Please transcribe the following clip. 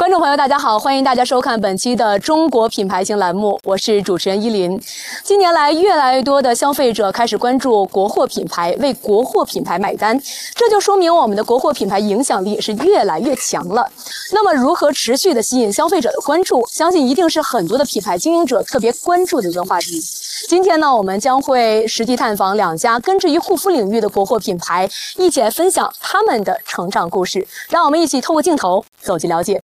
观众朋友，大家好，欢迎大家收看本期的中国品牌行栏目，我是主持人依林。近年来，越来越多的消费者开始关注国货品牌，为国货品牌买单，这就说明我们的国货品牌影响力是越来越强了。那么，如何持续的吸引消费者的关注，相信一定是很多的品牌经营者特别关注的一个话题。今天呢，我们将会实地探访2家根植于护肤领域的国货品牌，一起来分享他们的成长故事。让我们一起透过镜头走进了解。